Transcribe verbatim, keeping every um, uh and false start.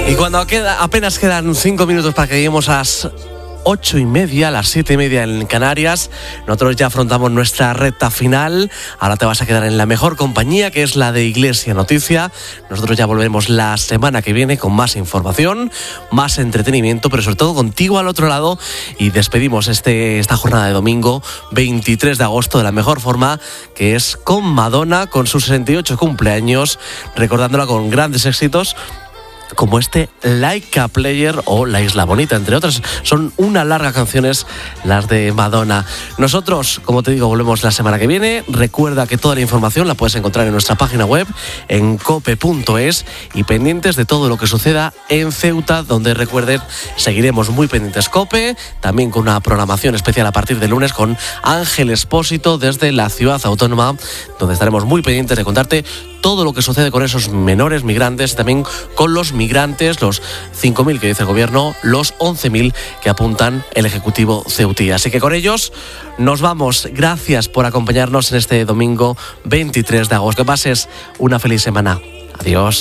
Y cuando queda, apenas quedan cinco minutos para que lleguemos a las ocho y media, las siete y media en Canarias, nosotros ya afrontamos nuestra recta final. Ahora te vas a quedar en la mejor compañía, que es la de Iglesia Noticia. Nosotros ya volvemos la semana que viene con más información, más entretenimiento, pero sobre todo contigo al otro lado. Y despedimos este, esta jornada de domingo veintitrés de agosto de la mejor forma, que es con Madonna, con sus sesenta y ocho cumpleaños, recordándola con grandes éxitos como este Like a Player o La Isla Bonita, entre otras. Son una larga canciones las de Madonna. Nosotros, como te digo, volvemos la semana que viene. Recuerda que toda la información la puedes encontrar en nuestra página web, en cope punto es, y pendientes de todo lo que suceda en Ceuta, donde recuerden, seguiremos muy pendientes COPE, también con una programación especial a partir de lunes con Ángel Expósito desde la ciudad autónoma, donde estaremos muy pendientes de contarte todo lo que sucede con esos menores migrantes, también con los migrantes, los cinco mil que dice el gobierno, los once mil que apuntan el Ejecutivo ceutí. Así que con ellos nos vamos. Gracias por acompañarnos en este domingo veintitrés de agosto. Que pases una feliz semana. Adiós.